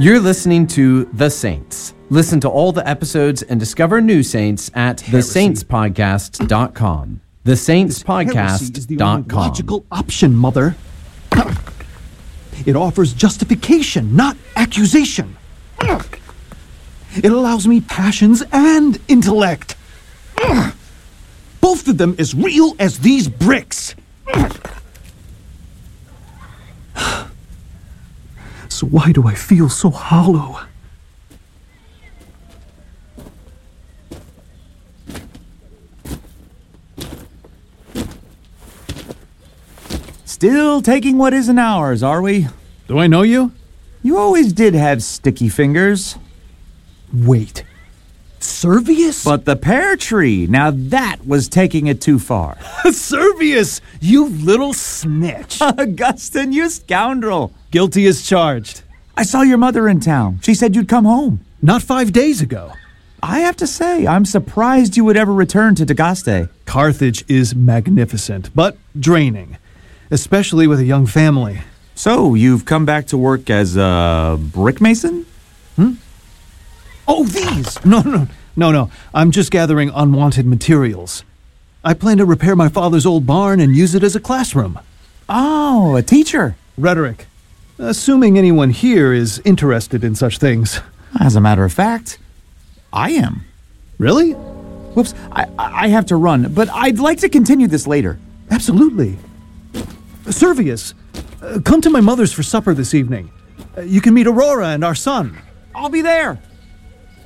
You're listening to The Saints. Listen to all the episodes and discover new saints at thesaintspodcast.com. thesaintspodcast.com. Logical option, Mother. It offers justification, not accusation. It allows me passions and intellect. Both of them as real as these bricks. So why do I feel so hollow? Still taking what isn't ours, are we? Do I know you? You always did have sticky fingers. Wait. Servius? But the pear tree, now that was taking it too far. Servius, you little snitch. Augustin, you scoundrel. Guilty as charged. I saw your mother in town. She said you'd come home. Not 5 days ago. I have to say, I'm surprised you would ever return to Tagaste. Carthage is magnificent, but draining. Especially with a young family. So, you've come back to work as a brick mason? Oh, these! No. I'm just gathering unwanted materials. I plan to repair my father's old barn and use it as a classroom. Oh, a teacher. Rhetoric. Assuming anyone here is interested in such things. As a matter of fact, I am. Really? Whoops, I have to run, but I'd like to continue this later. Absolutely. Servius, come to my mother's for supper this evening. You can meet Aurora and our son. I'll be there.